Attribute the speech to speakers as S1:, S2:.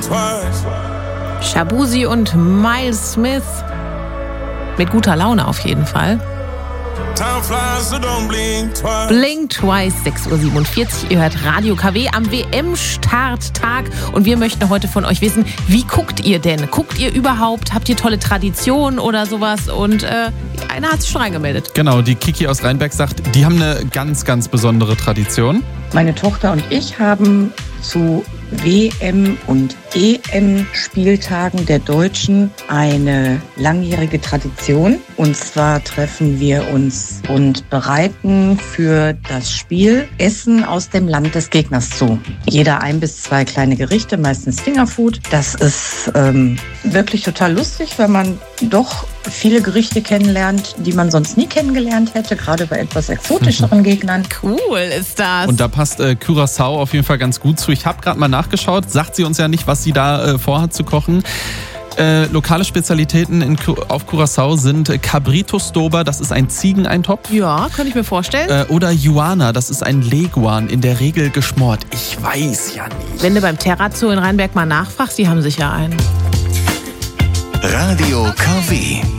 S1: Shaboozey und Miles Smith. Mit guter Laune auf jeden Fall. Blink Twice, 6:47 Uhr. Ihr hört Radio KW am WM-Starttag. Und wir möchten heute von euch wissen, wie guckt ihr denn? Guckt ihr überhaupt? Habt ihr tolle Traditionen oder sowas? Und einer hat sich schon reingemeldet.
S2: Genau, die Kiki aus Rheinberg sagt, die haben eine ganz, ganz besondere Tradition.
S3: Meine Tochter und ich haben zu WM- und EM-Spieltagen der Deutschen eine langjährige Tradition. Und zwar treffen wir uns und bereiten für das Spiel Essen aus dem Land des Gegners zu. Jeder 1 bis 2 kleine Gerichte, meistens Fingerfood. Das ist wirklich total lustig, weil man doch viele Gerichte kennenlernt, die man sonst nie kennengelernt hätte, gerade bei etwas exotischeren Gegnern.
S1: Cool ist das.
S2: Und da passt Curaçao auf jeden Fall ganz gut zu. Ich habe gerade mal nachgeschaut, sagt sie uns ja nicht, was sie da vorhat zu kochen. Lokale Spezialitäten auf Curaçao sind Cabrito Stoba, das ist ein Ziegeneintopf.
S1: Ja, könnte ich mir vorstellen.
S2: Oder Juana, das ist ein Leguan, in der Regel geschmort. Ich weiß ja nicht.
S1: Wenn du beim Terrazzo in Rheinberg mal nachfragst, die haben sicher einen.
S4: Radio KW.